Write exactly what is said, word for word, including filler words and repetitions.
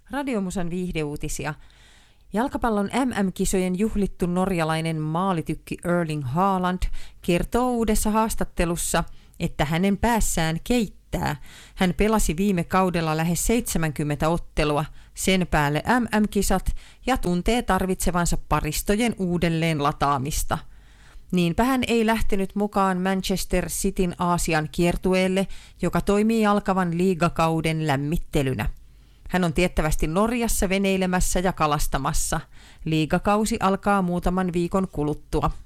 Radiomusan viihdeuutisia. Jalkapallon M M-kisojen juhlittu norjalainen maalitykki Erling Haaland kertoo uudessa haastattelussa, että hänen päässään keittää. Hän pelasi viime kaudella lähes seitsemänkymmentä ottelua, sen päälle M M-kisat ja tuntee tarvitsevansa paristojen uudelleen lataamista. Niinpä hän ei lähtenyt mukaan Manchester Cityn Aasian kiertueelle, joka toimii alkavan liigakauden lämmittelynä. Hän on tiettävästi Norjassa veneilemässä ja kalastamassa. Liigakausi alkaa muutaman viikon kuluttua.